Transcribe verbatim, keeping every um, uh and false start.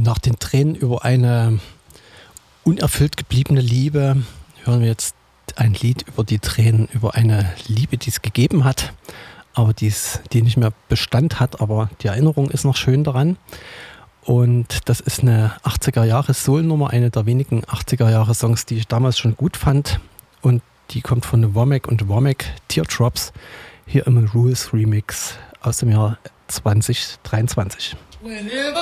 Nach den Tränen über eine unerfüllt gebliebene Liebe hören wir jetzt ein Lied über die Tränen, über eine Liebe, die es gegeben hat, aber die's, die nicht mehr Bestand hat, aber die Erinnerung ist noch schön daran. Und das ist eine achtziger-Jahre-Soul-Nummer, eine der wenigen achtziger-Jahre-Songs, die ich damals schon gut fand. Und die kommt von Womack und Womack, Teardrops, hier im Rules Remix aus dem Jahr zwanzig dreiundzwanzig. Whenever